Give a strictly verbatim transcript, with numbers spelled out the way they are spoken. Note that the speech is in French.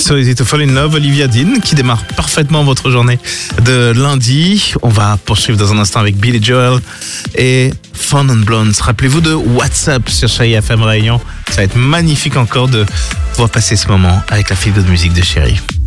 So Easy to Fall in Love, Olivia Dean, qui démarre parfaitement votre journée de lundi. On va poursuivre dans un instant avec Billy Joel et Fun and Blondes. Rappelez-vous de WhatsApp sur Chérie F M Réunion. Ça va être magnifique encore de pouvoir passer ce moment avec la fille de musique de Chérie.